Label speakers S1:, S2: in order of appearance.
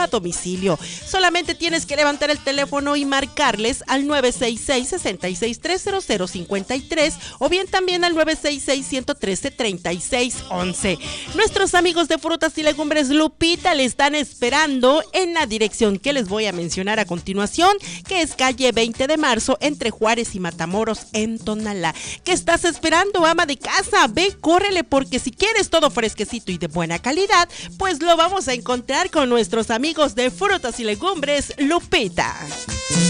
S1: a domicilio. Solamente tienes que levantar el teléfono y marcarles al 966-66-30053 o bien también al 966-113-3611. Nuestros amigos de Frutas y Legumbres Lupita le están esperando en la dirección que les voy a mencionar a continuación, que es calle 20 de marzo entre Juárez y Matamoros en Tonalá. ¿Qué estás esperando, ama de casa? Ve, córrele, porque si quieres todo fresquecito y de buena calidad, pues lo vamos a encontrar con nuestros amigos de Frutas y Legumbres Lupita.